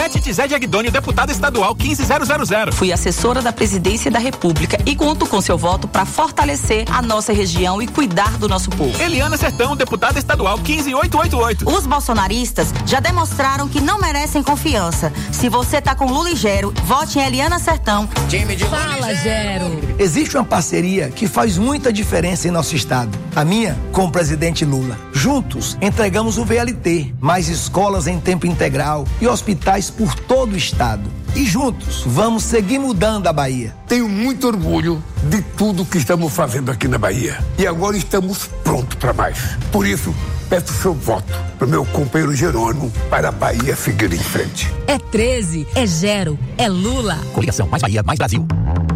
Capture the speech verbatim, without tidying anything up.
Beth Tizé de Aguidônio, deputada estadual quinze mil. Fui assessora da Presidência da República e conto com seu voto para fortalecer a nossa região e cuidar do nosso povo. Eliana Sertão, deputada estadual quinze mil oitocentos e oitenta e oito. Os bolsonaristas já demonstraram que não merecem confiança. Se você tá com Lula e Gero, vote em Eliana Sertão. Time de Fala, Gero. Existe uma parceria que faz muita diferença em nosso estado. A minha com o presidente Lula. Juntos, entregamos o V L T, mais escolas em tempo integral e hospitais por todo o estado. E juntos, vamos seguir mudando a Bahia. Tenho muito orgulho de tudo que estamos fazendo aqui na Bahia. E agora estamos prontos para mais. Por isso, peço seu voto para o meu companheiro Jerônimo para a Bahia seguir em frente. É treze, é Gero, é Lula. Coligação Mais Bahia, Mais Brasil.